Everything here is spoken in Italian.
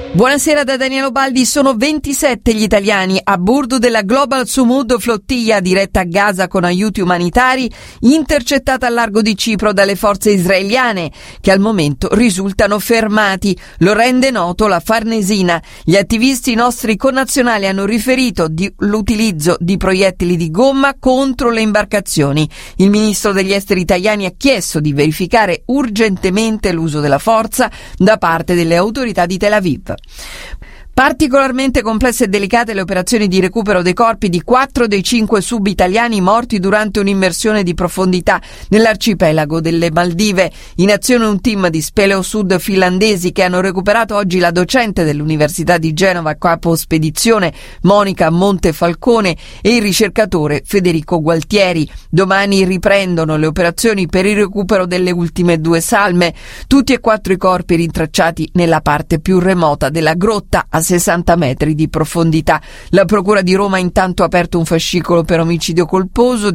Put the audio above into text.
Buonasera da Daniele Baldi. Sono 27 gli italiani a bordo della Global Sumud flottiglia diretta a Gaza con aiuti umanitari, intercettata al largo di Cipro dalle forze israeliane, che al momento risultano fermati. Lo rende noto la Farnesina. Gli attivisti nostri connazionali hanno riferito l'utilizzo di proiettili di gomma contro le imbarcazioni. Il ministro degli esteri italiani ha chiesto di verificare urgentemente l'uso della forza da parte delle autorità di Tel Aviv. Particolarmente complesse e delicate le operazioni di recupero dei corpi di 4 dei 5 sub-italiani morti durante un'immersione di profondità nell'arcipelago delle Maldive. In azione un team di Speleo Sud finlandesi che hanno recuperato oggi la docente dell'Università di Genova, capo spedizione Monica Montefalcone, e il ricercatore Federico Gualtieri. Domani riprendono le operazioni per il recupero delle ultime 2 salme, tutti e 4 i corpi rintracciati nella parte più remota della grotta a 60 metri di profondità. La Procura di Roma ha intanto aperto un fascicolo per omicidio colposo